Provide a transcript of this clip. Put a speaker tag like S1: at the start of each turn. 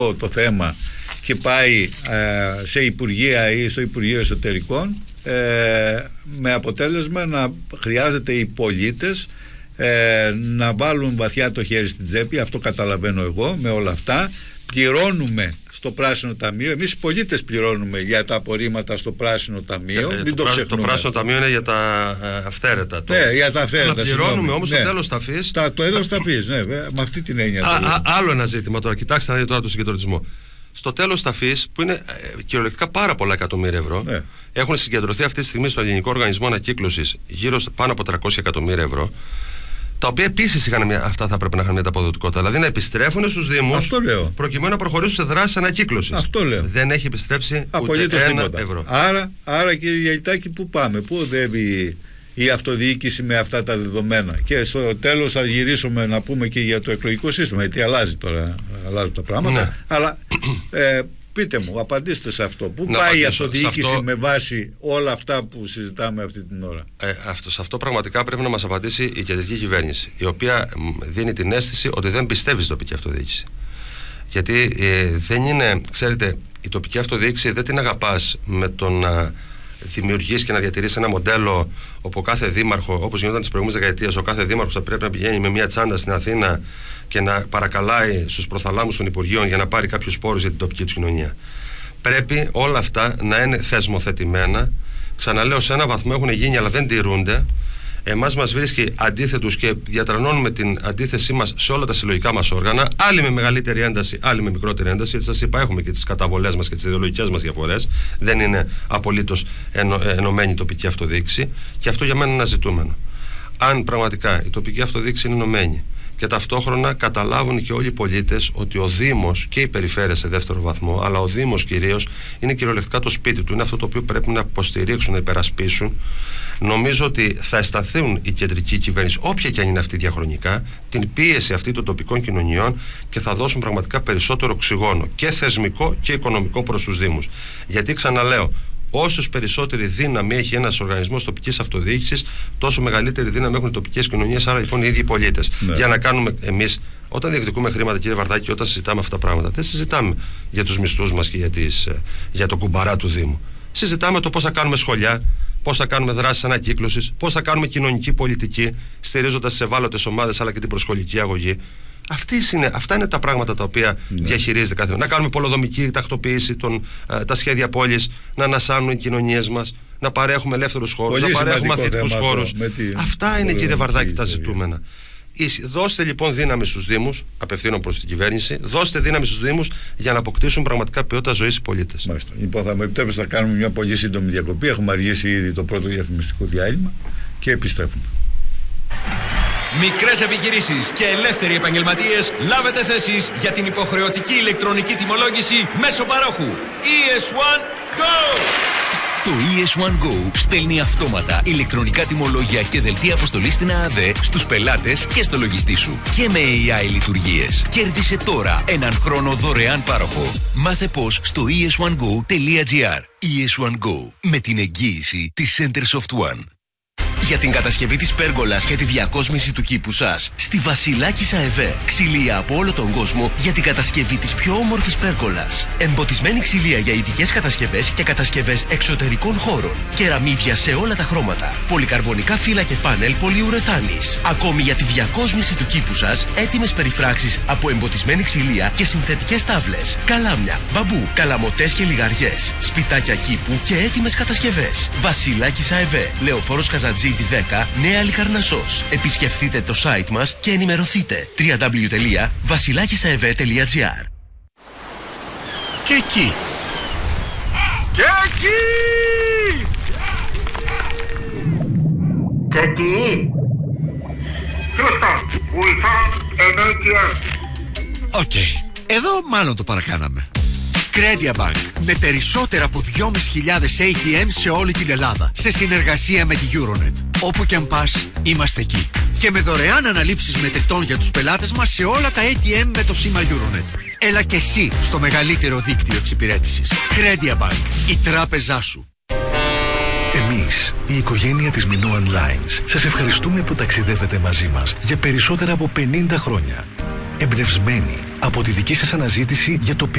S1: το θέμα και πάει σε Υπουργεία ή στο Υπουργείο Εσωτερικών, με αποτέλεσμα να χρειάζεται οι πολίτες να βάλουν βαθιά το χέρι στην τσέπη. Αυτό καταλαβαίνω εγώ με όλα αυτά. Πληρώνουμε στο Πράσινο Ταμείο, εμείς οι πολίτες πληρώνουμε για τα απορρίμματα στο Πράσινο Ταμείο. Μην το ξεχνούμε.
S2: Το Πράσινο Ταμείο είναι για τα αυθαίρετα.
S1: Ναι, για τα αυθαίρετα.
S2: Πληρώνουμε όμως το τέλος ταφής.
S1: Το έδος ταφής, ναι, με αυτή την έννοια.
S2: Άλλο ένα ζήτημα τώρα. Κοιτάξτε να δείτε τώρα το συγκεντρωτισμό. Στο τέλος ταφής, που είναι κυριολεκτικά πάρα πολλά εκατομμύρια ευρώ, έχουν συγκεντρωθεί αυτή τη στιγμή στο Ελληνικό Οργανισμό Ανακύκλωσης γύρω πάνω από 300 εκατομμύρια ευρώ. Τα οποία επίσης αυτά θα πρέπει να είχαν μια αποδοτικότητα. Δηλαδή να επιστρέφουν στους Δήμους προκειμένου να προχωρήσουν σε δράσεις ανακύκλωσης.
S1: Αυτό λέω.
S2: Δεν έχει επιστρέψει ούτε ένα ευρώ.
S1: Άρα κύριε Γιαλιτάκη, πού πάμε, πού οδεύει η αυτοδιοίκηση με αυτά τα δεδομένα? Και στο τέλος θα γυρίσουμε να πούμε και για το εκλογικό σύστημα, γιατί αλλάζουν τα πράγματα. Ναι. Αλλά πείτε μου, απαντήστε σε αυτό. Πού πάει η αυτοδιοίκηση με βάση όλα αυτά που συζητάμε αυτή την ώρα?
S2: Σε αυτό πραγματικά πρέπει να μας απαντήσει η κεντρική κυβέρνηση, η οποία δίνει την αίσθηση ότι δεν πιστεύει στην τοπική αυτοδιοίκηση. Γιατί δεν είναι, ξέρετε, η τοπική αυτοδιοίκηση δεν την αγαπάς με το να δημιουργήσει και να διατηρήσει ένα μοντέλο όπου ο κάθε δήμαρχο, όπως γινόταν τις προηγούμενες δεκαετίες, ο κάθε δήμαρχος θα πρέπει να πηγαίνει με μια τσάντα στην Αθήνα και να παρακαλάει στους προθαλάμους των Υπουργείων για να πάρει κάποιους πόρους για την τοπική του κοινωνία. Πρέπει όλα αυτά να είναι θεσμοθετημένα. Ξαναλέω, σε ένα βαθμό έχουν γίνει αλλά δεν τηρούνται. Εμάς μας βρίσκει αντίθετους και διατρανώνουμε την αντίθεσή μας σε όλα τα συλλογικά μας όργανα, άλλοι με μεγαλύτερη ένταση, άλλοι με μικρότερη ένταση, γιατί σας είπα, έχουμε και τις καταβολές μας και τις ιδεολογικές μας διαφορές. Δεν είναι απολύτως ενωμένη η τοπική αυτοδιοίκηση, και αυτό για μένα είναι ένα ζητούμενο. Αν πραγματικά η τοπική αυτοδιοίκηση είναι ενωμένη και ταυτόχρονα καταλάβουν και όλοι οι πολίτες ότι ο Δήμος και η περιφέρεια σε δεύτερο βαθμό, αλλά ο Δήμος κυρίως, είναι κυριολεκτικά το σπίτι του, είναι αυτό το οποίο πρέπει να υποστηρίξουν, να υπερασπίσουν. Νομίζω ότι θα αισθανθούν η κεντρική κυβέρνηση, όποια και αν είναι αυτή διαχρονικά, την πίεση αυτή των τοπικών κοινωνιών και θα δώσουν πραγματικά περισσότερο οξυγόνο και θεσμικό και οικονομικό προς τους Δήμους. Γιατί ξαναλέω, όσο περισσότερη δύναμη έχει ένας οργανισμός τοπικής αυτοδιοίκησης, τόσο μεγαλύτερη δύναμη έχουν οι τοπικές κοινωνίες, άρα λοιπόν οι ίδιοι πολίτες. Ναι. Για να κάνουμε εμείς, όταν διεκδικούμε χρήματα, κύριε Βαρδάκη, όταν συζητάμε αυτά τα πράγματα, δεν συζητάμε για τους μισθούς μας και για το κουμπαρά του Δήμου. Συζητάμε το πώς θα κάνουμε σχολιά, πώς θα κάνουμε δράσεις ανακύκλωσης, πώς θα κάνουμε κοινωνική πολιτική, στηρίζοντας τις ευάλωτες ομάδες αλλά και την προσχολική αγωγή. Αυτά είναι τα πράγματα τα οποία διαχειρίζεται κάθε. Να κάνουμε πολεοδομική τακτοποίηση, τα σχέδια πόλης, να ανασάνουν οι κοινωνίες μας, να παρέχουμε ελεύθερους χώρους, να παρέχουμε μαθητικούς χώρους. Αυτά είναι, κύριε Βαρδάκη, τα ζητούμενα. Δώστε λοιπόν δύναμη στους Δήμους, απευθύνω προς την κυβέρνηση, δώστε δύναμη στους Δήμους για να αποκτήσουν πραγματικά ποιότητα ζωής οι πολίτες.
S1: Μάλιστα. Λοιπόν, θα με επιτρέψετε να κάνουμε μια πολύ σύντομη διακοπή. Έχουμε αργήσει ήδη το πρώτο διαφημιστικό διάλειμμα και επιστρέφουμε.
S3: Μικρές επιχειρήσεις και ελεύθεροι επαγγελματίες, λάβετε θέσεις για την υποχρεωτική ηλεκτρονική τιμολόγηση μέσω παρόχου ES1 Go!
S4: Το ES1 Go στέλνει αυτόματα ηλεκτρονικά τιμολόγια και δελτία αποστολής στην ΑΑΔ στους πελάτες και στο λογιστή σου. Και με AI λειτουργίες. Κέρδισε τώρα έναν χρόνο δωρεάν πάροχο. Μάθε πώς στο es1go.gr. ES1 Go, με την εγγύηση της Centersoft One. Για την κατασκευή της πέργολας και τη διακόσμηση του κήπου σας, στη Βασιλάκισσα ΕΒΕ. Ξυλία από όλο τον κόσμο για την κατασκευή της πιο όμορφης πέργολας. Εμποτισμένη ξυλία για ειδικές κατασκευές και κατασκευές εξωτερικών χώρων. Κεραμίδια σε όλα τα χρώματα. Πολυκαρμπονικά φύλλα και πάνελ πολυουρεθάνης. Ακόμη για τη διακόσμηση του κήπου σας, έτοιμες περιφράξεις από εμποτισμένη ξυλία και συνθετικές τάβλες. Καλάμια, μπαμπού, καλαμωτές και λιγαριές. Σπιτάκια κήπου και έτοιμες κατασκευές. Βασιλάκισσα ΕΒΕ. Λεωφόρος Καζατζίδη 10, Νέα Λικαρνασσός. Επισκεφτείτε το site μας και ενημερωθείτε. www.vasilakissaev.gr.
S5: Και εκεί. Και εκεί.
S6: Και εκεί. Σωστά. Ουλφάν ενέργεια.
S5: Οκ. Εδώ μάλλον το παρακάναμε. Credia Bank, με περισσότερα από 2.500 ATM σε όλη την Ελλάδα, σε συνεργασία με τη Euronet. Όπου και αν πας, είμαστε εκεί. Και με δωρεάν αναλήψεις μετρητών για τους πελάτες μας σε όλα τα ATM με το σήμα Euronet. Έλα και εσύ στο μεγαλύτερο δίκτυο εξυπηρέτησης. Credia Bank, η τράπεζά σου.
S7: Εμείς, η οικογένεια της Minoan Lines, σας ευχαριστούμε που ταξιδεύετε μαζί μας για περισσότερα από 50 χρόνια. Εμπνευσμένοι, από τη δική σας αναζήτηση για το